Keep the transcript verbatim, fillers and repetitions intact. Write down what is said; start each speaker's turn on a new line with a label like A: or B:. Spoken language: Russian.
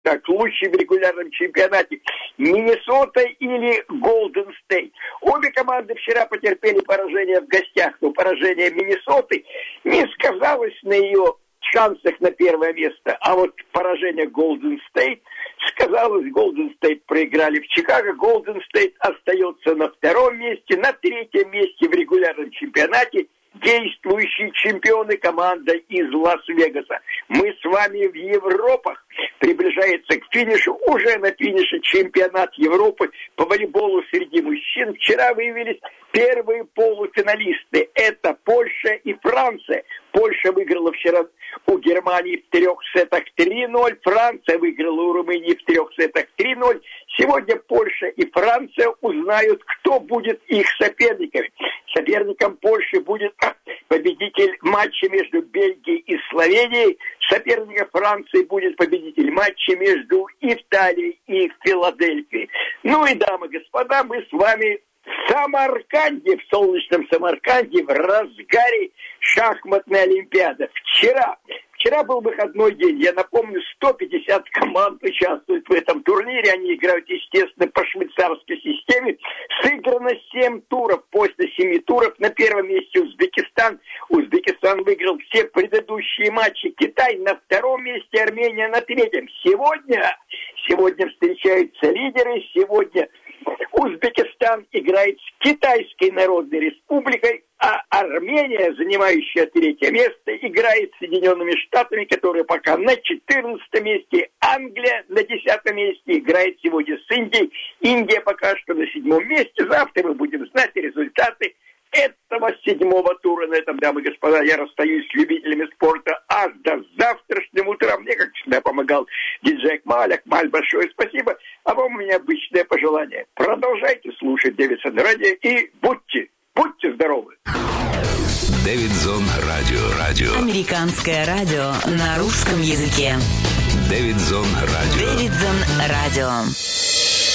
A: так, лучший в регулярном чемпионате, Миннесота или Голден Стейт. Обе команды вчера потерпели поражение в гостях, но поражение Миннесоты не сказалось на ее шансах на первое место, а вот поражение Голден Стейт сказалось. Голден Стейт проиграли в Чикаго, Голден Стейт остается на втором месте, на третьем месте в регулярном чемпионате действующие чемпионы, команда из Лас-Вегаса. Мы с вами в Европах. Приближается к финишу, уже на финише чемпионат Европы по волейболу среди мужчин. Вчера выявились первые полуфиналисты. Это Польша и Франция. Польша выиграла вчера у Германии в трех сетах три ноль. Франция выиграла у Румынии в трех сетах три ноль. Сегодня Польша и Франция узнают, кто будет их соперниками. Соперником Польши будет победитель матча между Бельгией и Словенией. Соперником Франции будет победитель матча между Италией и Филадельфией. Ну и, дамы и господа, мы с вами в Самарканде, в солнечном Самарканде, в разгаре шахматной олимпиады. Вчера, вчера был выходной день. Я напомню, сто пятьдесят команд участвуют в этом турнире. Они играют, естественно, по швейцарской системе. Сыграно семь туров. После семи туров на первом месте Узбекистан. Узбекистан выиграл все предыдущие матчи. Китай на втором месте, Армения на третьем. Сегодня, сегодня встречаются лидеры. Сегодня Узбекистан играет с Китайской Народной Республикой, а Армения, занимающая третье место, играет с Соединенными Штатами, которые пока на четырнадцатом месте. Англия на десятом месте играет сегодня с Индией. Индия пока что на седьмом месте. Завтра мы будем знать результаты этого седьмого тура. На этом, дамы и господа, я расстаюсь с любителями спорта аж до завтрашнего утра. Мне, как всегда, помогал диджей Акмаль. Акмаль, большое спасибо. А вам у меня обычное пожелание. Продолжайте слушать Дэвидсон радио и будьте, будьте здоровы.
B: Дэвидсон радио. Радио.
C: Американское радио на русском языке.
B: Дэвидсон радио.
C: Дэвидсон радио.